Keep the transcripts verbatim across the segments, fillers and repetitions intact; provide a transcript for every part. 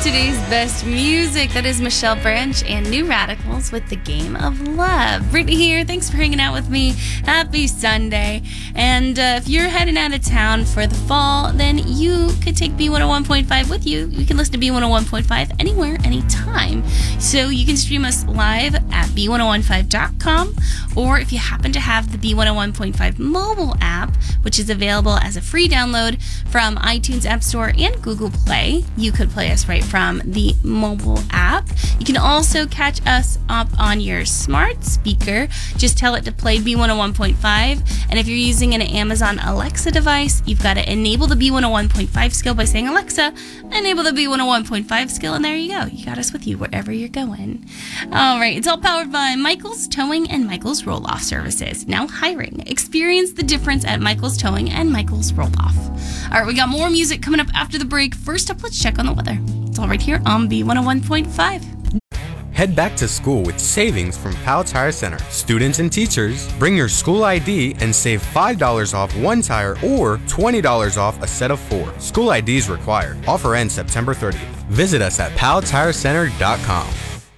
today's best music. That is Michelle Branch and New Radicals with The Game of Love. Brittany here. Thanks for hanging out with me. Happy Sunday. And uh, if you're heading out of town for the fall, then you could take B one oh one point five with you. You can listen to B one oh one point five anywhere, anytime. So you can stream us live at B one oh one five dot com, or if you happen to have the B one oh one point five mobile app, which is available as a free download from iTunes App Store and Google Play, you could play us right from the mobile app. You can also catch us up on your smart speaker. Just tell it to play B one oh one point five. And if you're using an Amazon Alexa device, you've got to enable the B one oh one point five skill by saying, Alexa, enable the B one oh one point five skill, and there you go. You got us with you wherever you're going. All right, it's all powered by Michael's Towing and Michael's Roll-Off Services. Now hiring. Experience the difference at Michael's Towing and Michael's Roll-Off. All right, we got more music coming up after the break. First up, let's check on the weather. It's all right here on B one oh one point five. Head back to school with savings from Powell Tire Center. Students and teachers, bring your school I D and save five dollars off one tire or twenty dollars off a set of four. School I Ds required. Offer ends September thirtieth. Visit us at powell tire center dot com.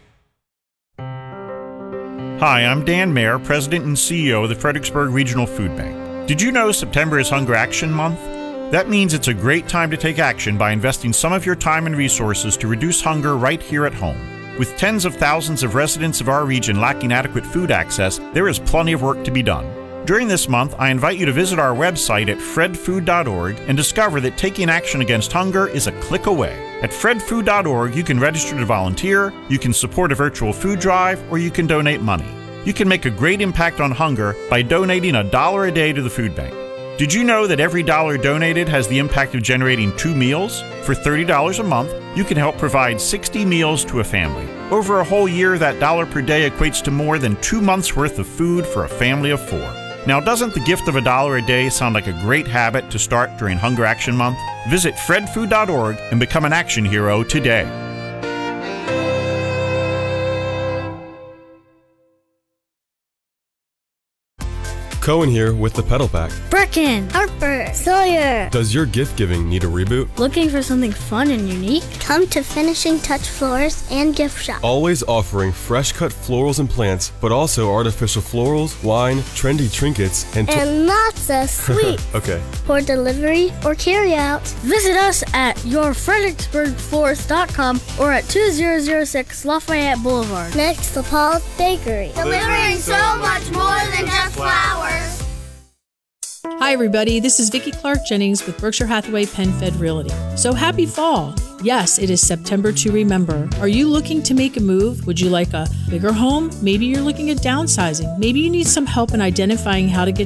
Hi, I'm Dan Mayer, President and C E O of the Fredericksburg Regional Food Bank. Did you know September is Hunger Action Month? That means it's a great time to take action by investing some of your time and resources to reduce hunger right here at home. With tens of thousands of residents of our region lacking adequate food access, there is plenty of work to be done. During this month, I invite you to visit our website at fred food dot org and discover that taking action against hunger is a click away. At fred food dot org, you can register to volunteer, you can support a virtual food drive, or you can donate money. You can make a great impact on hunger by donating a dollar a day to the food bank. Did you know that every dollar donated has the impact of generating two meals? For thirty dollars a month, you can help provide sixty meals to a family. Over a whole year, that dollar per day equates to more than two months' worth of food for a family of four. Now, doesn't the gift of a dollar a day sound like a great habit to start during Hunger Action Month? Visit fred food dot org and become an action hero today. Cohen here with the Pedal Pack. Brecken, Harper, Sawyer. Does your gift giving need a reboot? Looking for something fun and unique? Come to Finishing Touch Florist and Gift Shop. Always offering fresh cut florals and plants, but also artificial florals, wine, trendy trinkets, and... To- and lots of sweets. Okay. For delivery or carry out. Visit us at your fredericksburg florist dot com or at two thousand six Lafayette Boulevard. Next to Paul's Bakery. Delivering so much more than just flowers. Hi everybody, this is Vicki Clark Jennings with Berkshire Hathaway PenFed Realty. So happy fall. Yes, it is September to remember. Are you looking to make a move? Would you like a bigger home? Maybe you're looking at downsizing. Maybe you need some help in identifying how to get